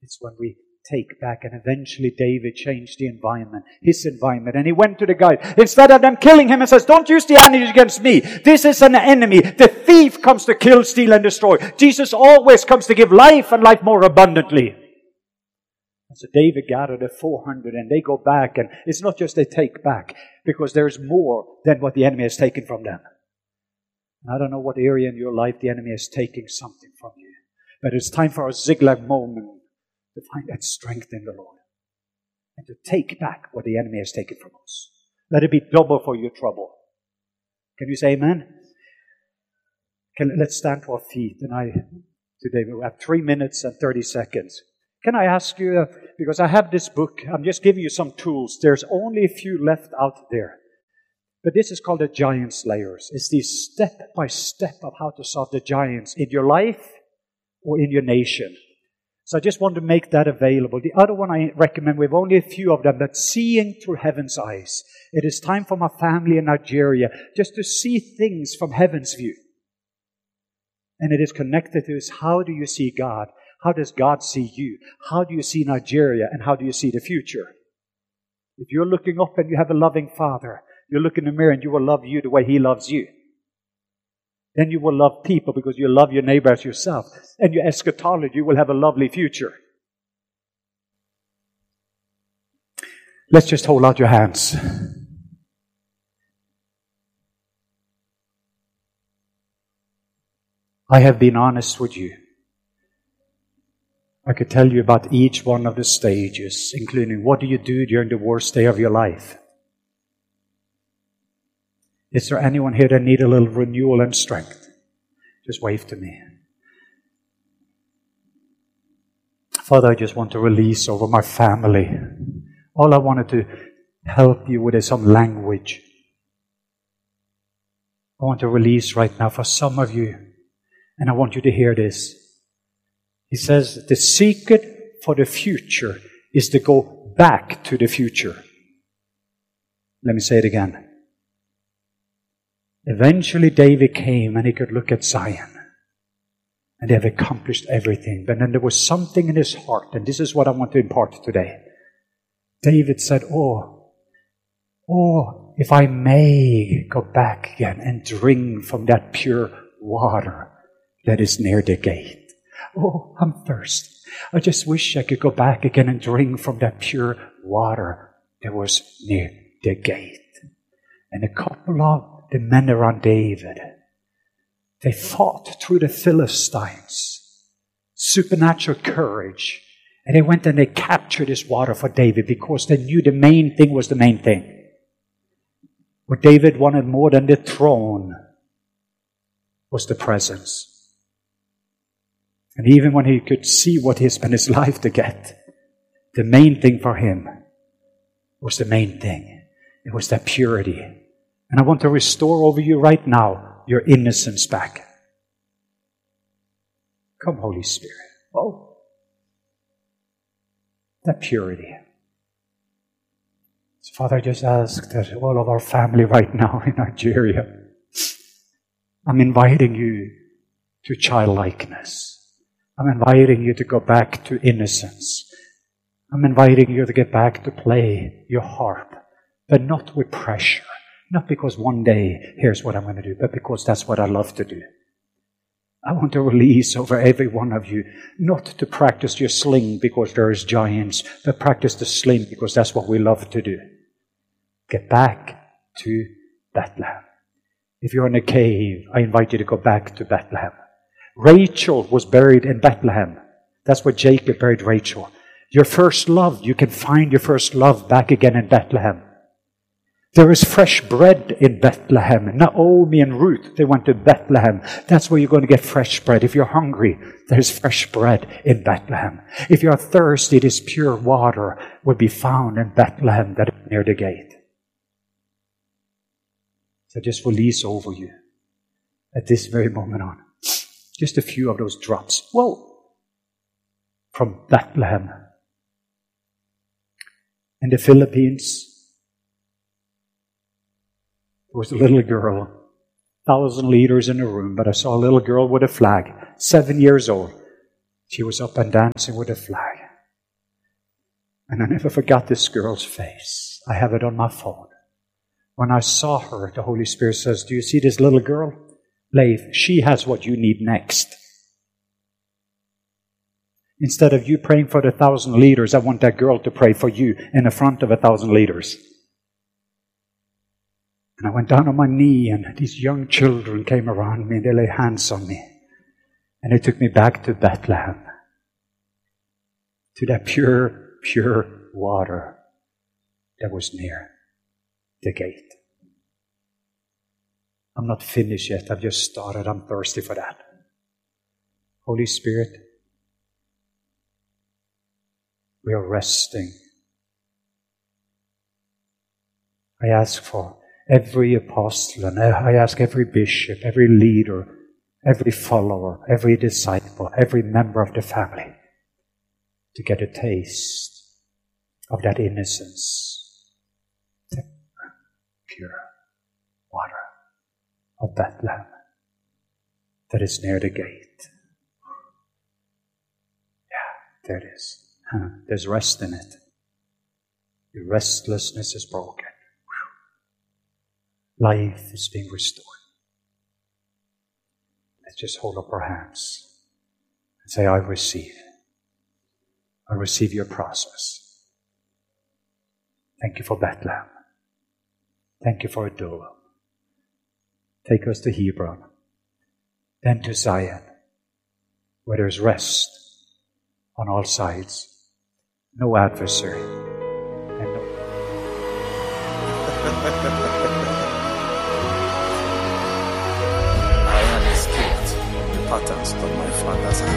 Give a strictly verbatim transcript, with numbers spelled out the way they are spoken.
It's when we take back. And eventually David changed the environment, his environment. And he went to the guy. Instead of them killing him, and says, don't use the energy against me. This is an enemy. The thief comes to kill, steal, and destroy. Jesus always comes to give life and life more abundantly. And so David gathered the four hundred and they go back. And it's not just they take back, because there's more than what the enemy has taken from them. And I don't know what area in your life the enemy is taking something from you. But it's time for a Ziklag moment to find that strength in the Lord. And to take back what the enemy has taken from us. Let it be double for your trouble. Can you say amen? Can, let's stand to our feet. And I, today we have three minutes and thirty seconds. Can I ask you, uh, because I have this book, I'm just giving you some tools. There's only a few left out there. But this is called the Giant Slayers. It's the step by step of how to solve the giants in your life or in your nation. So I just want to make that available. The other one I recommend, we have only a few of them, but Seeing Through Heaven's Eyes. It is time for my family in Nigeria just to see things from heaven's view. And it is connected to this, how do you see God? How does God see you? How do you see Nigeria? And how do you see the future? If you're looking up and you have a loving Father, you look in the mirror and you will love you the way He loves you. Then you will love people because you love your neighbor as yourself. And your eschatology, you will have a lovely future. Let's just hold out your hands. I have been honest with you. I could tell you about each one of the stages, including what do you do during the worst day of your life? Is there anyone here that need a little renewal and strength? Just wave to me. Father, I just want to release over my family. All I wanted to help you with is some language. I want to release right now for some of you, and I want you to hear this. He says, the secret for the future is to go back to the future. Let me say it again. Eventually David came and he could look at Zion. And they have accomplished everything. But then there was something in his heart, and this is what I want to impart today. David said, oh, oh, if I may go back again and drink from that pure water that is near the gate. Oh, I'm thirsty. I just wish I could go back again and drink from that pure water that was near the gate. And a couple of the men around David, they fought through the Philistines. Supernatural courage. And they went and they captured this water for David because they knew the main thing was the main thing. What David wanted more than the throne was the presence. And even when he could see what he spent his life to get, the main thing for him was the main thing. It was that purity. And I want to restore over you right now your innocence back. Come, Holy Spirit. Oh, that purity. So, Father, I just ask that all of our family right now in Nigeria, I'm inviting you to childlikeness. I'm inviting you to go back to innocence. I'm inviting you to get back to play your harp, but not with pressure. Not because one day, here's what I'm going to do, but because that's what I love to do. I want to release over every one of you, not to practice your sling because there's giants, but practice the sling because that's what we love to do. Get back to Bethlehem. If you're in a cave, I invite you to go back to Bethlehem. Rachel was buried in Bethlehem. That's where Jacob buried Rachel. Your first love, you can find your first love back again in Bethlehem. There is fresh bread in Bethlehem. Naomi and Ruth, they went to Bethlehem. That's where you're going to get fresh bread. If you're hungry, there's fresh bread in Bethlehem. If you're thirsty, this pure water will be found in Bethlehem that is near the gate. So just release over you at this very moment on. Just a few of those drops. Whoa! From Bethlehem. In the Philippines, there was a little girl, thousand leaders in the room, but I saw a little girl with a flag, seven years old. She was up and dancing with a flag. And I never forgot this girl's face. I have it on my phone. When I saw her, the Holy Spirit says, do you see this little girl? Leif, she has what you need next. Instead of you praying for the thousand leaders, I want that girl to pray for you in the front of a thousand leaders. And I went down on my knee, and these young children came around me, and they laid hands on me. And they took me back to Bethlehem, to that pure, pure water that was near the gate. I'm not finished yet. I've just started. I'm thirsty for that. Holy Spirit, we are resting. I ask for every apostle, and I ask every bishop, every leader, every follower, every disciple, every member of the family to get a taste of that innocence, the pure water of Bethlehem that is near the gate. Yeah, there it is. There's rest in it. The restlessness is broken. Life is being restored. Let's just hold up our hands and say, I receive. I receive your process. Thank you for Bethlehem. Thank you for Adullam. Take us to Hebron, then to Zion, where there's rest on all sides. No adversary. And no I had escaped the patterns of my father's house.